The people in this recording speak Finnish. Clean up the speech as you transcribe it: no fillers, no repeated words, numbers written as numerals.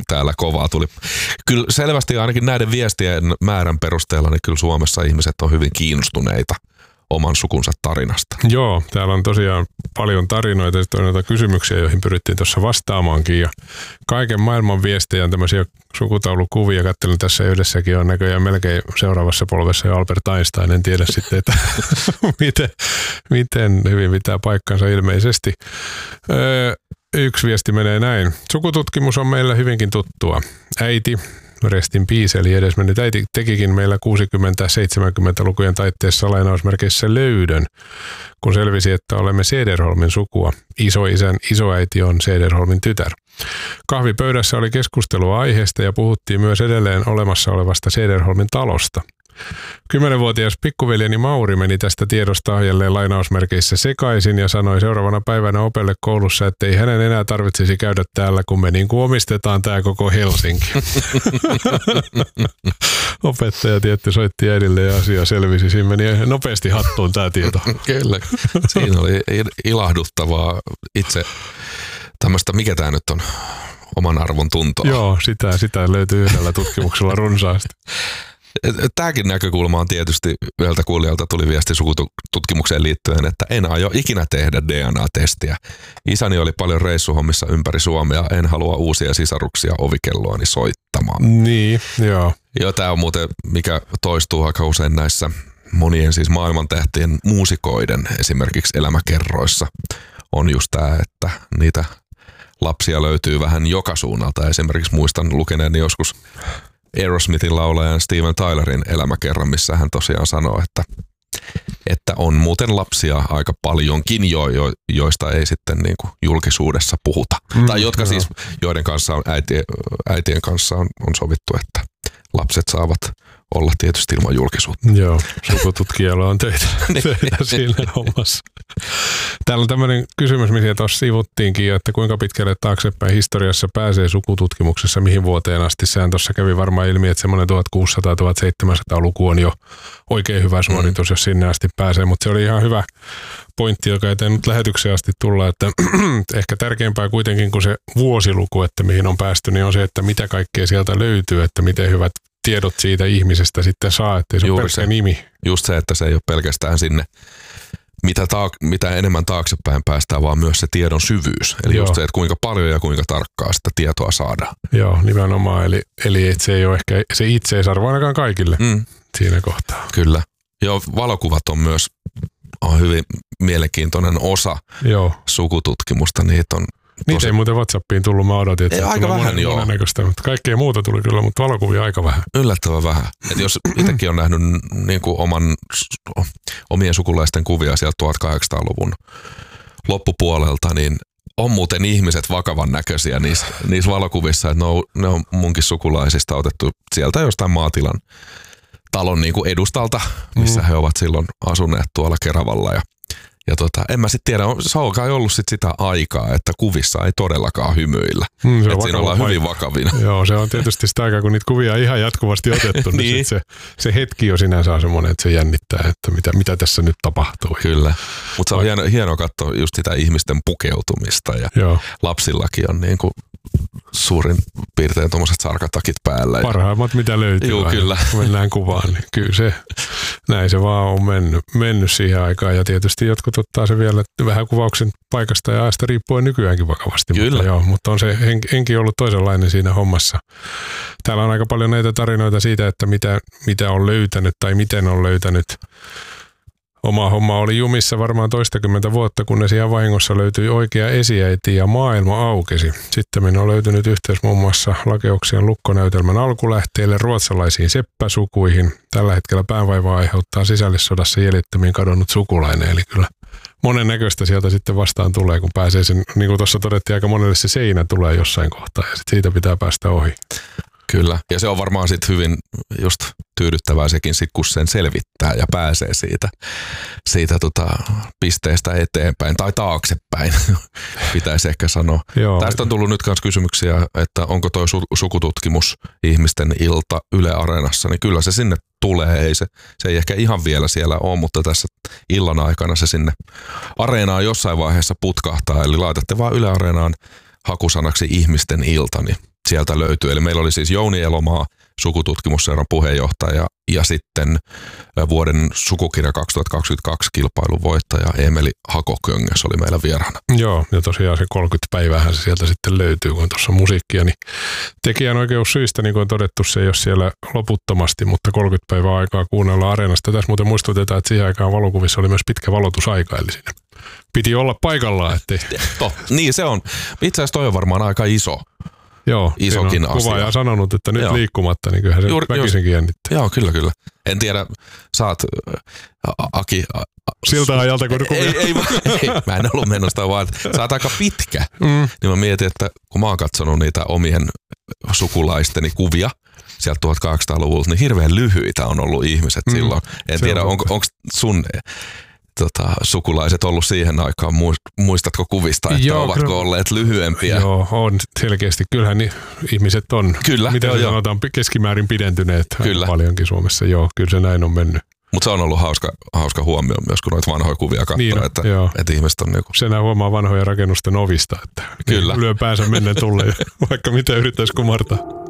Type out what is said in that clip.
täällä kovaa tuli. Kyllä selvästi ainakin näiden viestien määrän perusteella, niin kyllä Suomessa ihmiset on hyvin kiinnostuneita oman sukunsa tarinasta. Joo, täällä on tosiaan paljon tarinoita ja sitten on noita kysymyksiä, joihin pyrittiin tuossa vastaamaankin. Ja kaiken maailman viestejä on tämmöisiä sukutaulukuvia. Katselin tässä yhdessäkin on näköjään melkein seuraavassa polvessa jo Albert Einstein. En tiedä sitten, että miten hyvin pitää paikkansa ilmeisesti. Yksi viesti menee näin. Sukututkimus on meillä hyvinkin tuttua. Äiti, restin peace, eli edesmennyt äiti tekikin meillä 60-70-lukujen taitteessa lainausmerkeissä löydön, kun selvisi, että olemme Cederholmin sukua. Isoisän isoäiti on Cederholmin tytär. Kahvipöydässä oli keskustelua aiheesta ja puhuttiin myös edelleen olemassa olevasta Cederholmin talosta. 10-vuotias pikkuveljeni Mauri meni tästä tiedosta jälleen lainausmerkeissä sekaisin ja sanoi seuraavana päivänä opelle koulussa, että ei hänen enää tarvitsisi käydä täällä, kun me niin kuin omistetaan tää koko Helsinki. Opettaja tietty soitti äidille ja asia selvisi. Siinä meni nopeasti hattuun tää tieto. Kyllä. Siinä oli ilahduttavaa itse tämmöistä, mikä tää nyt on, oman arvon tuntoa. Joo, sitä löytyy yhdellä tutkimuksella runsaasti. Tämäkin näkökulma on tietysti yhdeltä kuulijalta tuli viesti sukututkimukseen liittyen, että en aio ikinä tehdä DNA-testiä. Isäni oli paljon reissuhommissa ympäri Suomea, en halua uusia sisaruksia ovikelloani soittamaan. Niin, joo. Ja tämä on muuten, mikä toistuu aika usein näissä monien siis maailmantähtien muusikoiden esimerkiksi elämäkerroissa, on just tämä, että niitä lapsia löytyy vähän joka suunnalta. Esimerkiksi muistan lukeneeni joskus Aerosmithin laulajan Steven Tylerin elämäkerran, missä hän tosiaan sanoo, että on muuten lapsia aika paljonkin, joista ei sitten niin kuin julkisuudessa puhuta. Tai jotka siis, joiden kanssa on äitien kanssa on sovittu, että lapset saavat olla tietysti ilman julkisuutta. Joo, sukututkijalla on töitä siinä hommassa. Täällä on tämmöinen kysymys, missä tuossa sivuttiinkin, että kuinka pitkälle taaksepäin historiassa pääsee sukututkimuksessa, mihin vuoteen asti. Sehän tuossa kävi varmaan ilmi, että semmoinen 1600-1700-luku on jo oikein hyvä suoritus, jos sinne asti pääsee. Mutta se oli ihan hyvä pointti, joka ei nyt lähetykseen asti tulla, että ehkä tärkeämpää kuitenkin kuin se vuosiluku, että mihin on päästy, niin on se, että mitä kaikkea sieltä löytyy, että miten hyvät tiedot siitä ihmisestä sitten saa, ettei se ole pelkkä nimi. Just se, että se ei ole pelkästään sinne, mitä enemmän taaksepäin päästään, vaan myös se tiedon syvyys. Eli just se, että kuinka paljon ja kuinka tarkkaa sitä tietoa saadaan. Joo, nimenomaan. Eli että se ei ole ehkä se itseisarvo ainakaan kaikille siinä kohtaa. Kyllä. Joo, valokuvat on myös hyvin mielenkiintoinen osa sukututkimusta. Niitä ei muuten WhatsAppiin tullut, mä odotin, että aika vähän, joo. Mutta kaikkea muuta tuli kyllä, mutta valokuvia aika vähän. Yllättävän vähän. Et jos itsekin on nähnyt niin kuin omien sukulaisten kuvia sieltä 1800-luvun loppupuolelta, niin on muuten ihmiset vakavan näköisiä niissä valokuvissa, että ne on munkin sukulaisista otettu sieltä jostain maatilan talon niin kuin edustalta, missä he ovat silloin asuneet tuolla Keravalla ja en mä sitten tiedä, se on kai ollut sit sitä aikaa, että kuvissa ei todellakaan hymyillä. Että siinä ollaan hyvin vakavina. Joo, se on tietysti sitä aikaa, kun niitä kuvia on ihan jatkuvasti otettu, niin se hetki jo sinänsä on semmoinen, että se jännittää, että mitä tässä nyt tapahtuu. Kyllä, mutta se on hienoa katsoa just sitä ihmisten pukeutumista ja lapsillakin on niin kuin suurin piirtein tuommoiset sarkatakit päällä. Parhaimmat mitä löytyy. Joo, kyllä. Kun mennään kuvaan, niin kyllä se, näin se vaan on mennyt siihen aikaan. Ja tietysti jotkut ottaa se vielä vähän kuvauksen paikasta ja ajasta riippuen nykyäänkin vakavasti. Kyllä. Mutta on se henki ollut toisenlainen siinä hommassa. Täällä on aika paljon näitä tarinoita siitä, että mitä on löytänyt tai miten on löytänyt. Oma homma oli jumissa varmaan toistakymmentä vuotta, kunnes ihan vahingossa löytyi oikea esiäiti ja maailma aukesi. Sitten on löytynyt yhteys muun muassa Lakeuksien lukkonäytelmän alkulähteille ruotsalaisiin seppäsukuihin. Tällä hetkellä päänvaivaa aiheuttaa sisällissodassa jäljettömiin kadonnut sukulainen, eli kyllä monen näköistä sieltä sitten vastaan tulee, kun pääsee sen, niin kuin tuossa todettiin, aika monelle se seinä tulee jossain kohtaa ja sitten siitä pitää päästä ohi. Kyllä, ja se on varmaan sitten hyvin just tyydyttävää sekin sit, kun sen selvittää ja pääsee siitä pisteestä eteenpäin tai taaksepäin, pitäisi ehkä sanoa. Joo. Tästä on tullut nyt myös kysymyksiä, että onko toi sukututkimus ihmisten ilta Yle Areenassa, niin kyllä se sinne tulee, se ei ehkä ihan vielä siellä ole, mutta tässä illan aikana se sinne Areenaan jossain vaiheessa putkahtaa, eli laitatte vaan Yle Areenaan hakusanaksi ihmisten ilta, niin sieltä löytyy. Eli meillä oli siis Jouni Elomaa, sukututkimusseuran puheenjohtaja, ja sitten vuoden sukukirja 2022 kilpailun voittaja Emeli Hakoköngäs oli meillä vieraana. Joo, ja tosiaan se 30 päiväähän se sieltä sitten löytyy, kun on tuossa musiikkia, niin tekijänoikeussyistä, niin kuin on todettu, se ei ole siellä loputtomasti, mutta 30 päivää aikaa kuunnella Areenasta. Tässä muuten muistutetaan, että siihen aikaan valokuvissa oli myös pitkä valotusaika, eli siinä piti olla paikallaan, ettei... Niin se on. Itse asiassa toi on varmaan aika iso. Joo, isokin asia. Kuvaaja sanonut, että nyt liikkumatta, niin kyllähän se väkisinkin jännittää. Joo, kyllä. En tiedä, saat Aki... Siltä ajalta, kun ei, mä en ollut menosta, vaan sä oot aika pitkä. Niin mä mietin, että kun mä oon katsonut niitä omien sukulaisteni kuvia sieltä 1800-luvulta, niin hirveän lyhyitä on ollut ihmiset silloin. En tiedä, onko sun... sukulaiset ollut siihen aikaan, muistatko kuvista, että ovatko olleet lyhyempiä? Joo, on selkeästi. Kyllähän ihmiset on, kyllä, mitä sanotaan, keskimäärin pidentyneet paljonkin Suomessa. Joo, kyllä se näin on mennyt. Mutta se on ollut hauska huomio myös, kun noita vanhoja kuvia katsoo, niin, että ihmiset on niinku... Senä huomaa vanhoja rakennusten ovista, että kyllä lyö päänsä mennen tulleen, vaikka mitä yrittäisi kumartaa.